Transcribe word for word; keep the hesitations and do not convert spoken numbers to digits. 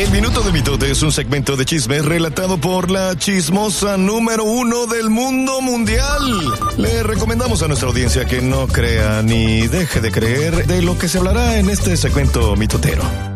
El Minuto de Mitote es un segmento de chismes relatado por la chismosa número uno del mundo mundial. Le recomendamos a nuestra audiencia que no crea ni deje de creer de lo que se hablará en este segmento mitotero.